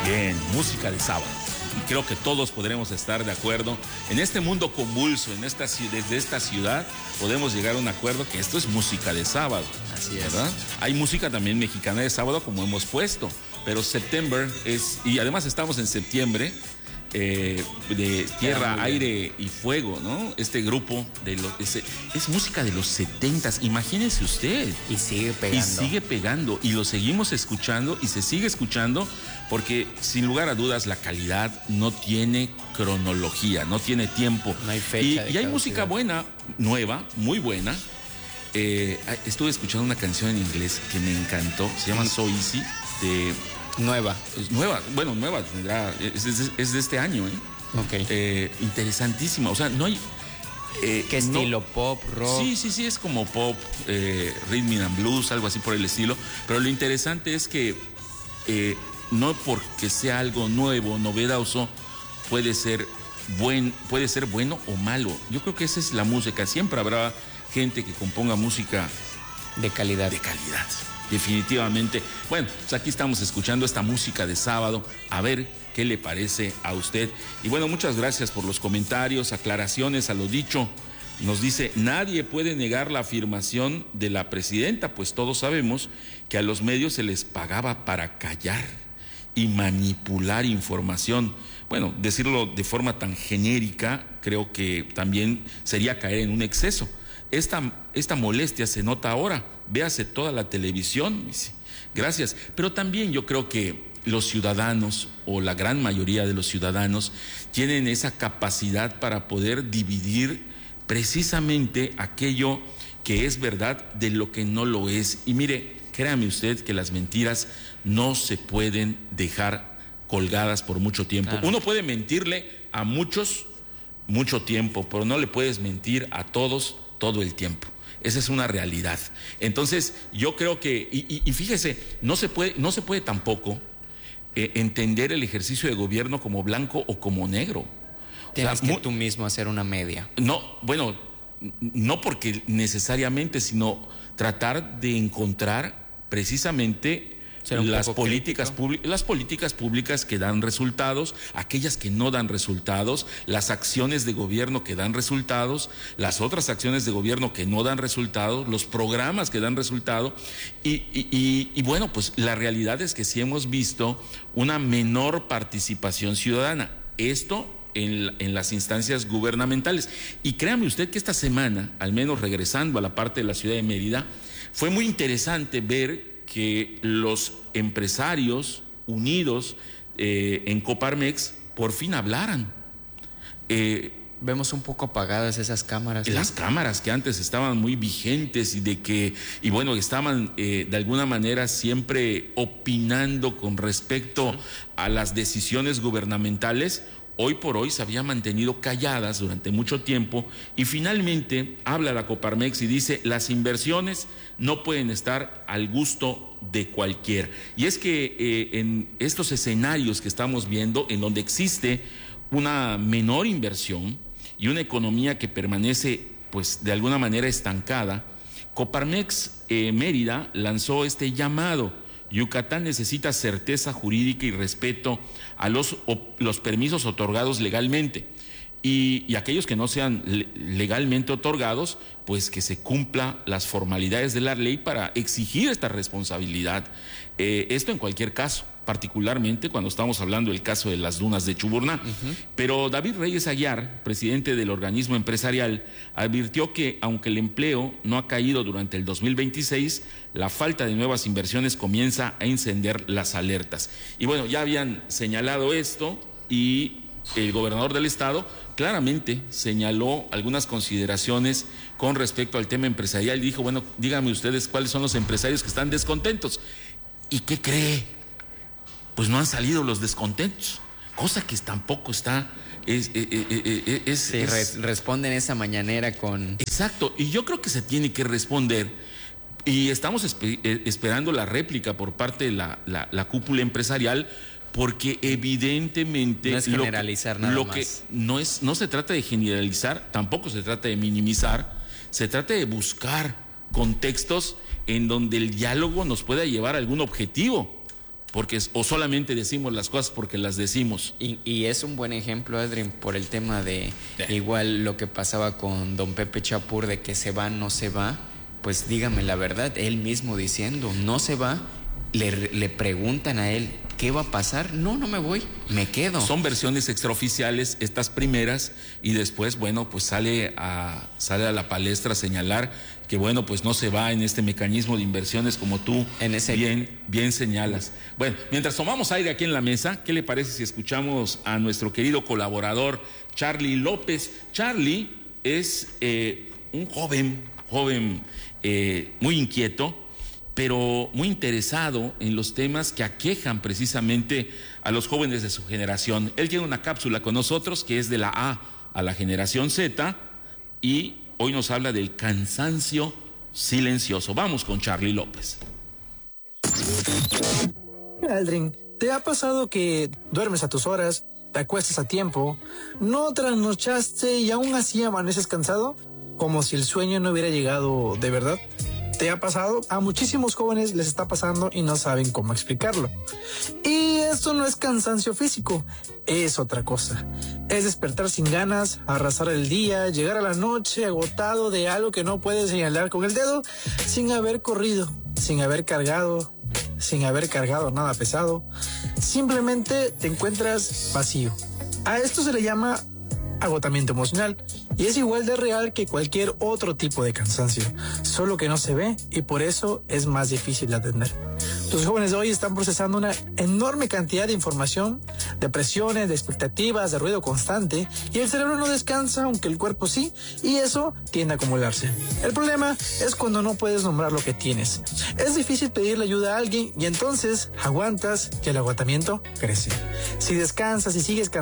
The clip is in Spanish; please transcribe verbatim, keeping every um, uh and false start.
Bien, música de sábado. Y creo que todos podremos estar de acuerdo. En este mundo convulso, en esta, desde esta ciudad, podemos llegar a un acuerdo que esto es música de sábado. Así es. ¿Verdad? Hay música también mexicana de sábado, como hemos puesto, pero September es, y además estamos en septiembre, eh, de Tierra, Aire y Fuego, ¿no? Este grupo de los, es, es música de los setentas, imagínense usted. Y sigue pegando. Y sigue pegando, y lo seguimos escuchando, y se sigue escuchando, porque sin lugar a dudas la calidad no tiene cronología, no tiene tiempo. No hay fecha. Y, de y hay música buena, nueva, muy buena. Eh, estuve escuchando una canción en inglés que me encantó, se llama So Easy, de... Nueva. Es nueva, bueno, nueva, tendrá, es, es, es de este año, ¿eh? Ok. Eh, interesantísima, o sea, no hay... Eh, ¿Qué estilo? No, ¿Pop, rock? Sí, sí, sí, es como pop, eh, rhythm and blues, algo así por el estilo, pero lo interesante es que eh, no porque sea algo nuevo, novedoso, puede ser, buen, puede ser bueno o malo. Yo creo que esa es la música, siempre habrá gente que componga música de calidad. De calidad. Definitivamente. Bueno, pues aquí estamos escuchando esta música de sábado, a ver qué le parece a usted. Y bueno, muchas gracias por los comentarios, aclaraciones a lo dicho. Nos dice, nadie puede negar la afirmación de la presidenta, pues todos sabemos que a los medios se les pagaba para callar y manipular información. Bueno, decirlo de forma tan genérica creo que también sería caer en un exceso. Esta, esta molestia se nota ahora, véase toda la televisión, gracias, pero también yo creo que los ciudadanos o la gran mayoría de los ciudadanos tienen esa capacidad para poder dividir precisamente aquello que es verdad de lo que no lo es. Y mire, créame usted que las mentiras no se pueden dejar colgadas por mucho tiempo. Claro. Uno puede mentirle a muchos mucho tiempo, pero no le puedes mentir a todos todo el tiempo. Esa es una realidad. Entonces, yo creo que, y, y, y fíjese, no se puede, no se puede tampoco eh, entender el ejercicio de gobierno como blanco o como negro. Tienes o sea, que muy, tú mismo hacer una media. No, bueno, no porque necesariamente, sino tratar de encontrar precisamente las políticas, las políticas públicas que dan resultados, aquellas que no dan resultados, las acciones de gobierno que dan resultados, las otras acciones de gobierno que no dan resultados, los programas que dan resultado. Y, y, y, y bueno, pues la realidad es que sí hemos visto una menor participación ciudadana. Esto en, en las instancias gubernamentales. Y créame usted que esta semana, al menos regresando a la parte de la ciudad de Mérida, fue muy interesante ver que los empresarios unidos eh, en Coparmex por fin hablaran. Eh, Vemos un poco apagadas esas cámaras. ¿Sí? Las cámaras que antes estaban muy vigentes y de que, y bueno, estaban eh, de alguna manera siempre opinando con respecto a las decisiones gubernamentales, hoy por hoy se habían mantenido calladas durante mucho tiempo y finalmente habla la Coparmex y dice, las inversiones no pueden estar al gusto de cualquiera. Y es que eh, en estos escenarios que estamos viendo, en donde existe una menor inversión y una economía que permanece, pues, de alguna manera estancada, Coparmex eh, Mérida lanzó este llamado. Yucatán necesita certeza jurídica y respeto a los, los permisos otorgados legalmente. Y, y aquellos que no sean legalmente otorgados, pues que se cumpla las formalidades de la ley para exigir esta responsabilidad. Eh, esto en cualquier caso, particularmente cuando estamos hablando del caso de las dunas de Chuburná. Uh-huh. Pero David Reyes Aguiar, presidente del organismo empresarial, advirtió que aunque el empleo no ha caído durante el dos mil veintiséis, la falta de nuevas inversiones comienza a encender las alertas. Y bueno, ya habían señalado esto y el gobernador del estado claramente señaló algunas consideraciones con respecto al tema empresarial. Dijo, bueno, díganme ustedes cuáles son los empresarios que están descontentos. ¿Y qué cree? Pues no han salido los descontentos, cosa que tampoco está... Es, es, es, es, sí, es, responden esa mañanera con... Exacto, y yo creo que se tiene que responder, y estamos esper, esperando la réplica por parte de la, la, la cúpula empresarial, porque evidentemente no es generalizar nada lo más. que no es, no se trata de generalizar, tampoco se trata de minimizar, se trata de buscar contextos en donde el diálogo nos pueda llevar a algún objetivo. porque o solamente decimos las cosas porque las decimos. Y, y es un buen ejemplo, Adrien, por el tema de yeah. igual lo que pasaba con don Pepe Chapur, de que se va, no se va. Pues dígame la verdad, él mismo diciendo, no se va, le, le preguntan a él, ¿qué va a pasar? No, no me voy, me quedo. Son versiones extraoficiales, estas primeras, y después, bueno, pues sale a, sale a la palestra a señalar que, bueno, pues no se va en este mecanismo de inversiones como tú en ese... bien, bien señalas. Bueno, mientras tomamos aire aquí en la mesa, ¿qué le parece si escuchamos a nuestro querido colaborador Charlie López? Charlie es eh, un joven, joven eh, muy inquieto, pero muy interesado en los temas que aquejan precisamente a los jóvenes de su generación. Él tiene una cápsula con nosotros que es de la A a la generación Z y hoy nos habla del cansancio silencioso. Vamos con Charlie López. Aldrin, ¿te ha pasado que duermes a tus horas, te acuestas a tiempo, no trasnochaste y aún así amaneces cansado? Como si el sueño no hubiera llegado de verdad. ¿Te ha pasado? A muchísimos jóvenes les está pasando y no saben cómo explicarlo. Y esto no es cansancio físico, es otra cosa. Es despertar sin ganas, arrasar el día, llegar a la noche agotado de algo que no puedes señalar con el dedo, sin haber corrido, sin haber cargado, sin haber cargado nada pesado. Simplemente te encuentras vacío. A esto se le llama agotamiento emocional y es igual de real que cualquier otro tipo de cansancio, solo que no se ve y por eso es más difícil de atender. Los jóvenes de hoy están procesando una enorme cantidad de información, de presiones, de expectativas, de ruido constante y el cerebro no descansa aunque el cuerpo sí, y eso tiende a acumularse. El problema es cuando no puedes nombrar lo que tienes. Es difícil pedirle ayuda a alguien y entonces aguantas que el agotamiento crece. Si descansas y sigues cansado,